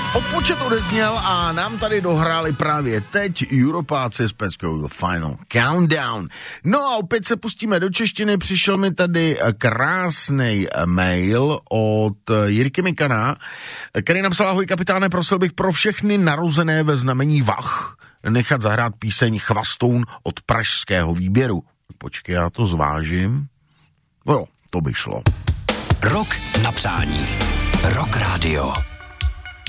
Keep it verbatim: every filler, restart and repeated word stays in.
Odpočet odezněl a nám tady dohráli právě teď Europáci z Peckého Final Countdown. No a opět se pustíme do češtiny. Přišel mi tady krásný mail od Jirky Mikana, který napsal: ahoj kapitáne, prosil bych pro všechny narozené ve znamení vach nechat zahrát píseň Chvastoun od pražského výběru. Počkej, já to zvážím. No jo, to by šlo. Rok na přání. Rock Radio.